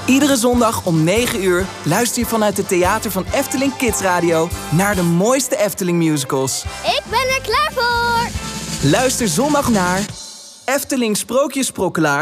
Iedere zondag om 9 uur luister je vanuit het theater van Efteling Kids Radio naar de mooiste Efteling musicals. Ik ben er klaar voor! Luister zondag naar Efteling Sprookjesprokkelaar